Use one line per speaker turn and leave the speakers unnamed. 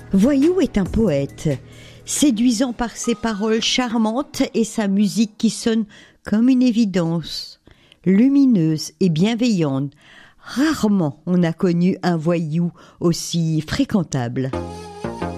Voyou est un poète, séduisant par ses paroles charmantes et sa musique qui sonne comme une évidence, lumineuse et bienveillante. Rarement on a connu un voyou aussi fréquentable.